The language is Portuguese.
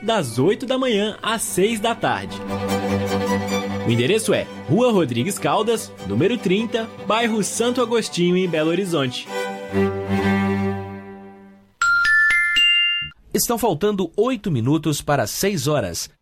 das 8 da manhã às 6 da tarde. O endereço é Rua Rodrigues Caldas, número 30, bairro Santo Agostinho, em Belo Horizonte. Estão faltando 8 minutos para 6 horas.